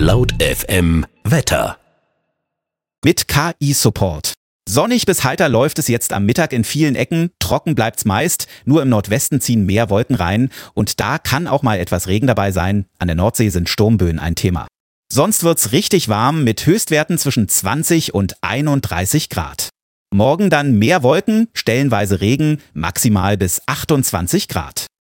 Laut FM Wetter. Mit KI-Support. Sonnig bis heiter läuft es jetzt am Mittag in vielen Ecken, trocken bleibt's meist, nur im Nordwesten ziehen mehr Wolken rein und da kann auch mal etwas Regen dabei sein, an der Nordsee sind Sturmböen ein Thema. Sonst wird's richtig warm mit Höchstwerten zwischen 20 und 31 Grad. Morgen dann mehr Wolken, stellenweise Regen, maximal bis 28 Grad.